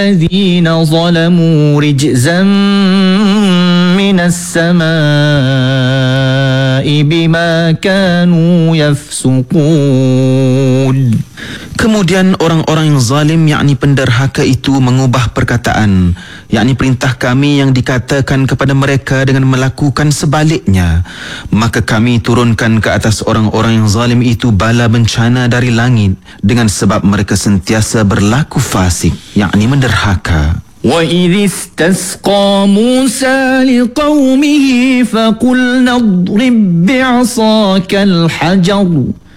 الذين ظلموا رجزا من السماء بما كانوا يفسقون. Kemudian orang-orang yang zalim, yakni penderhaka itu mengubah perkataan, yakni perintah kami yang dikatakan kepada mereka dengan melakukan sebaliknya. Maka kami turunkan ke atas orang-orang yang zalim itu bala bencana dari langit dengan sebab mereka sentiasa berlaku fasik, yakni menderhaka. وَإِذِ اسْتَسْقَى مُوسَى لِقَوْمِهِ فَقُلْنَا اضْرِبْ بِعَصَاكَ الْحَجَرَ